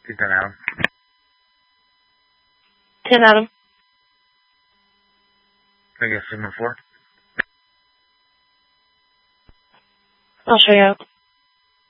210 Adam. 10 Adam. Can I get Sigma 4? I'll show you out.